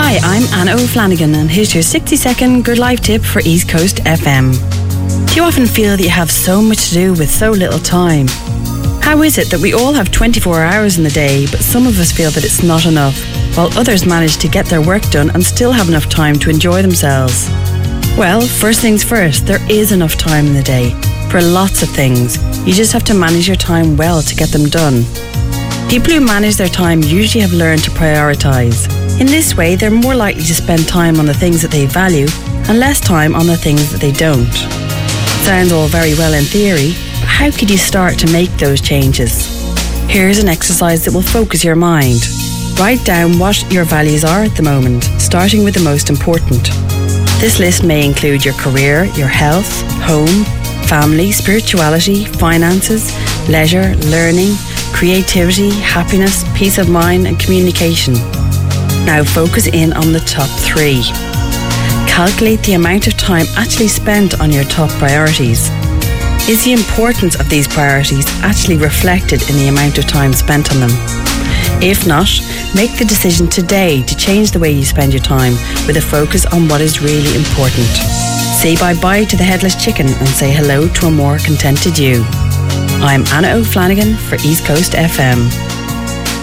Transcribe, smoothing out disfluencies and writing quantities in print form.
Hi, I'm Anna O'Flanagan, and here's your 60-second Good Life tip for East Coast FM. Do you often feel that you have so much to do with so little time? How is it that we all have 24 hours in the day, but some of us feel that it's not enough, while others manage to get their work done and still have enough time to enjoy themselves? Well, first things first, there is enough time in the day for lots of things. You just have to manage your time well to get them done. People who manage their time usually have learned to prioritise. In this way, they're more likely to spend time on the things that they value and less time on the things that they don't. Sounds all very well in theory, but how could you start to make those changes? Here's an exercise that will focus your mind. Write down what your values are at the moment, starting with the most important. This list may include your career, your health, home, family, spirituality, finances, leisure, learning, creativity, happiness, peace of mind and communication. Now focus in on the top 3. Calculate the amount of time actually spent on your top priorities. Is the importance of these priorities actually reflected in the amount of time spent on them? If not, make the decision today to change the way you spend your time with a focus on what is really important. Say bye-bye to the headless chicken and say hello to a more contented you. I'm Anna O'Flanagan for East Coast FM.